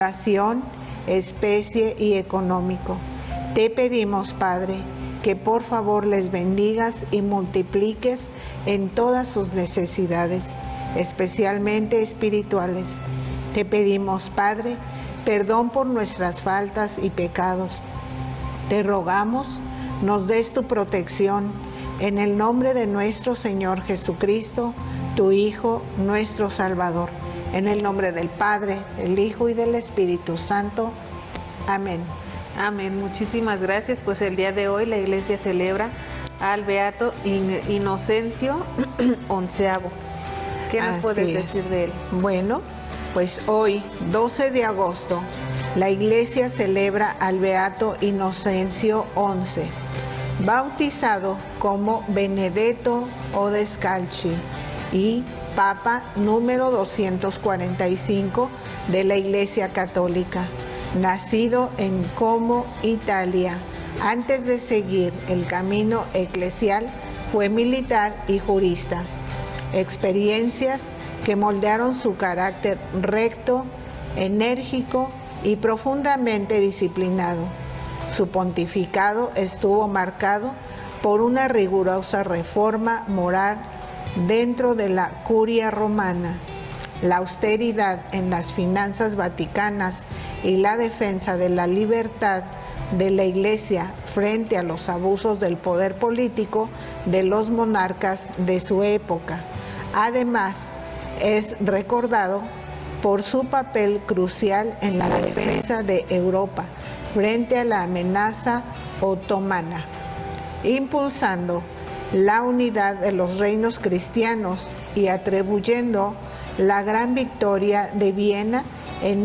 Nación, especie y económico. Te pedimos, Padre, que por favor les bendigas y multipliques en todas sus necesidades, especialmente espirituales. Te pedimos, Padre, perdón por nuestras faltas y pecados. Te rogamos, nos des tu protección, en el nombre de nuestro Señor Jesucristo, tu Hijo, nuestro Salvador. En el nombre del Padre, del Hijo y del Espíritu Santo. Amén. Amén. Muchísimas gracias. Pues el día de hoy la Iglesia celebra al Beato Inocencio XI. ¿Qué nos puedes decir de él? Bueno, pues hoy, 12 de agosto, la Iglesia celebra al Beato Inocencio XI, bautizado como Benedetto Odescalchi y Papa número 245 de la Iglesia Católica, nacido en Como, Italia. Antes de seguir el camino eclesial, fue militar y jurista. Experiencias que moldearon su carácter recto, enérgico y profundamente disciplinado. Su pontificado estuvo marcado por una rigurosa reforma moral dentro de la curia romana, la austeridad en las finanzas vaticanas y la defensa de la libertad de la Iglesia frente a los abusos del poder político de los monarcas de su época. Además, es recordado por su papel crucial en la defensa de Europa frente a la amenaza otomana, impulsando la unidad de los reinos cristianos y atribuyendo la gran victoria de Viena en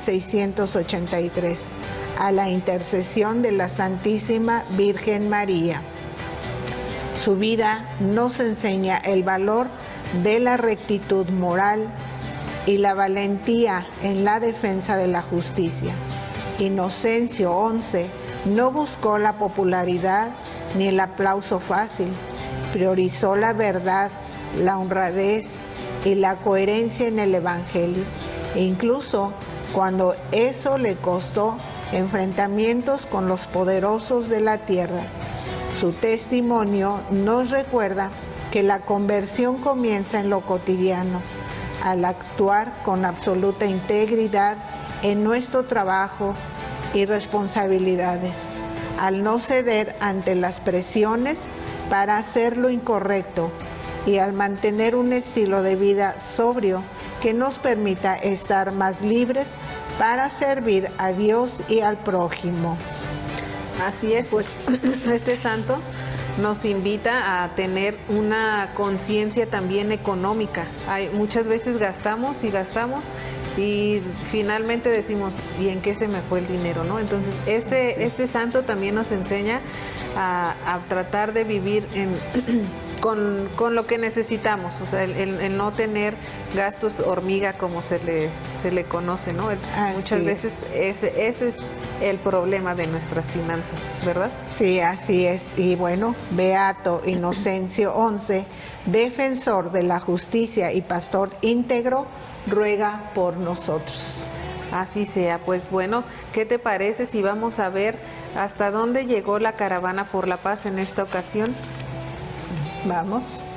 1683 a la intercesión de la Santísima Virgen María. Su vida nos enseña el valor de la rectitud moral y la valentía en la defensa de la justicia. Inocencio XI no buscó la popularidad ni el aplauso fácil, priorizó la verdad, la honradez y la coherencia en el Evangelio, e incluso cuando eso le costó enfrentamientos con los poderosos de la tierra. Su testimonio nos recuerda que la conversión comienza en lo cotidiano, al actuar con absoluta integridad en nuestro trabajo y responsabilidades, al no ceder ante las presiones para hacer lo incorrecto y al mantener un estilo de vida sobrio que nos permita estar más libres para servir a Dios y al prójimo. Así es, pues este santo nos invita a tener una conciencia también económica. Muchas veces gastamos y finalmente decimos, ¿y en qué se me fue el dinero?, ¿no? Entonces, este santo también nos enseña a tratar de vivir con lo que necesitamos, o sea, el no tener gastos hormiga como se le conoce, ¿no? Muchas veces ese es el problema de nuestras finanzas, ¿verdad? Sí, así es. Y bueno, Beato Inocencio XI, defensor de la justicia y pastor íntegro, ruega por nosotros. Así sea. Pues bueno, ¿qué te parece si vamos a ver hasta dónde llegó la caravana por la paz en esta ocasión? Vamos.